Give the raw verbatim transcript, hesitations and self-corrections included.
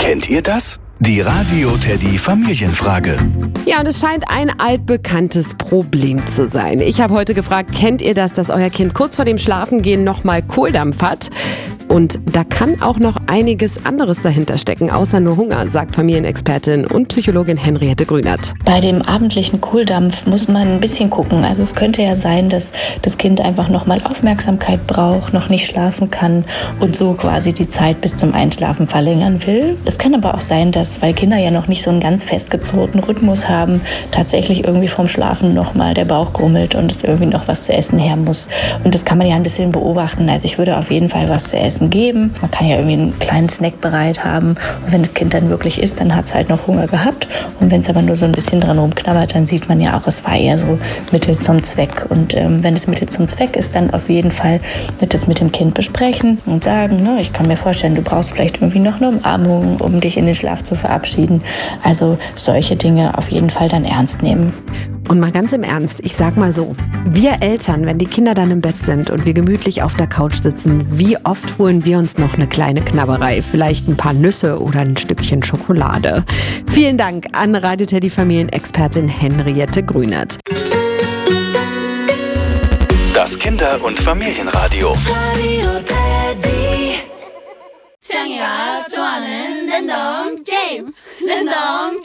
Kennt ihr das? Die Radio Teddy Familienfrage. Ja, und es scheint ein altbekanntes Problem zu sein. Ich habe heute gefragt, kennt ihr das, dass euer Kind kurz vor dem Schlafengehen nochmal Kohldampf hat? Und da kann auch noch einiges anderes dahinter stecken, außer nur Hunger, sagt Familienexpertin und Psychologin Henriette Grünert. Bei dem abendlichen Kohldampf muss man ein bisschen gucken. Also es könnte ja sein, dass das Kind einfach nochmal Aufmerksamkeit braucht, noch nicht schlafen kann und so quasi die Zeit bis zum Einschlafen verlängern will. Es kann aber auch sein, dass, weil Kinder ja noch nicht so einen ganz festgezurrten Rhythmus haben, tatsächlich irgendwie vorm Schlafen nochmal der Bauch grummelt und es irgendwie noch was zu essen her muss. Und das kann man ja ein bisschen beobachten. Also ich würde auf jeden Fall was zu essen geben. Man kann ja irgendwie einen kleinen Snack bereit haben. Und wenn das Kind dann wirklich isst, dann hat es halt noch Hunger gehabt. Und wenn es aber nur so ein bisschen dran rumknabbert, dann sieht man ja auch, es war eher so Mittel zum Zweck. Und ähm, wenn es Mittel zum Zweck ist, dann auf jeden Fall wird es mit dem Kind besprechen und sagen, ne, ich kann mir vorstellen, du brauchst vielleicht irgendwie noch eine Umarmung, um dich in den Schlaf zu verabschieden. Also solche Dinge auf jeden Fall dann ernst nehmen. Und mal ganz im Ernst, ich sag mal so, wir Eltern, wenn die Kinder dann im Bett sind und wir gemütlich auf der Couch sitzen, wie oft holen wir uns noch eine kleine Knabberei, vielleicht ein paar Nüsse oder ein Stückchen Schokolade? Vielen Dank an Radio Teddy Familienexpertin Henriette Grünert. Das Kinder- und Familienradio. Radio Teddy. 창이가 좋아하는 랜덤 게임. 랜덤